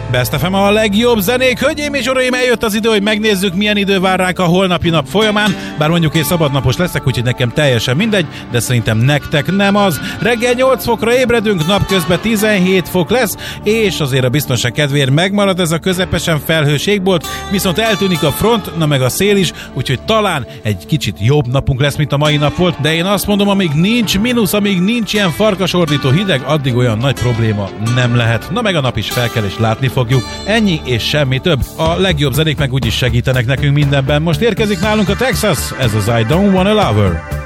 Best FM a legjobb zenék. Hölgyeim és uraim, eljött az idő, hogy megnézzük, milyen idő vár ránk a holnapi nap folyamán. Bár mondjuk én szabadnapos leszek, úgyhogy nekem teljesen mindegy, de szerintem nektek nem az. Reggel 8 fokra ébredünk, napközben 17 fok lesz, és azért a biztonság kedvéért megmarad ez a közepesen felhős égbolt, viszont eltűnik a front, na meg a szél is, úgyhogy talán egy kicsit jobb napunk lesz, mint a mai nap volt, de én azt mondom, amíg nincs mínusz, amíg nincs ilyen farkasordító hideg, addig olyan nagy probléma nem lehet. Na meg a nap is fel kell, és látni fogjuk. Ennyi és semmi több. A legjobb zenék meg úgyis segítenek nekünk mindenben. Most érkezik nálunk a Texas, ez az I Don't Wanna Love Her.